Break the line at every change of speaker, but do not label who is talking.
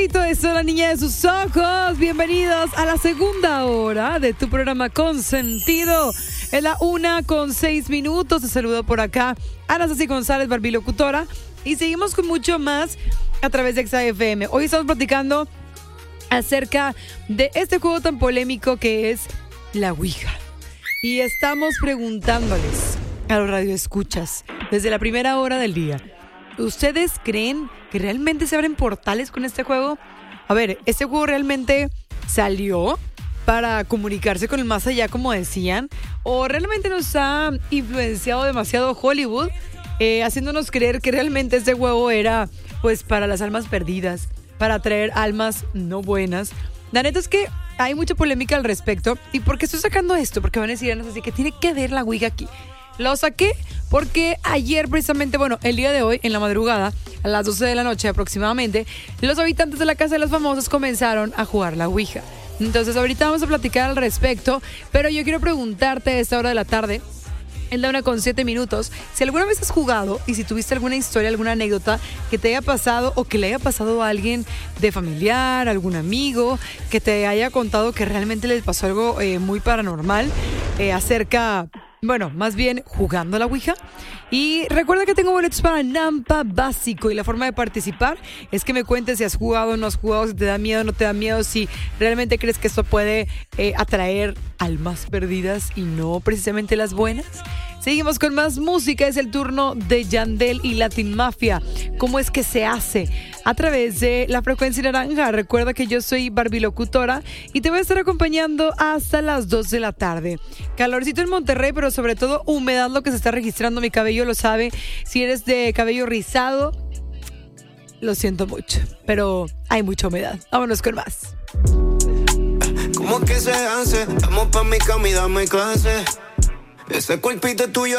Rayito de sol, la niña de sus ojos. Bienvenidos a la segunda hora de tu programa Consentido. Es la 1:06. Te saludo por acá Ana Ceci González, barbilocutora. Y seguimos con mucho más a través de XAFM. Hoy estamos platicando acerca de este juego tan polémico que es la Ouija. Y estamos preguntándoles a los radioescuchas desde la primera hora del día: ¿ustedes creen que realmente se abren portales con este juego? A ver, ¿este juego realmente salió para comunicarse con el más allá, como decían? ¿O realmente nos ha influenciado demasiado Hollywood, haciéndonos creer que realmente este juego era pues para las almas perdidas, para atraer almas no buenas? La neta es que hay mucha polémica al respecto. ¿Y por qué estoy sacando esto? Porque van a decir, así que tiene que ver la Ouija aquí. Lo saqué porque ayer precisamente, el día de hoy, en la madrugada, a las 12 de la noche aproximadamente, los habitantes de la Casa de los Famosos comenzaron a jugar la Ouija. Entonces ahorita vamos a platicar al respecto, pero yo quiero preguntarte a esta hora de la tarde, en la 1:07, si alguna vez has jugado y si tuviste alguna historia, alguna anécdota que te haya pasado o que le haya pasado a alguien de familiar, algún amigo, que te haya contado que realmente les pasó algo muy paranormal acerca, más bien jugando a la Ouija. Y recuerda que tengo boletos para Nampa Básico y la forma de participar es que me cuentes si has jugado o no has jugado, si te da miedo o no te da miedo, si realmente crees que esto puede atraer almas perdidas y no precisamente las buenas. Seguimos con más música, es el turno de Yandel y Latin Mafia. ¿Cómo es que se hace? A través de la frecuencia naranja. Recuerda que yo soy barbilocutora y te voy a estar acompañando hasta las 2 de la tarde. Calorcito en Monterrey, pero sobre todo humedad, lo que se está registrando. Mi cabello lo sabe. Si eres de cabello rizado, lo siento mucho, pero hay mucha humedad. Vámonos con más.
¿Cómo que se hace? Vamos pa' mi cama y dame clase. Ese cuerpito tuyo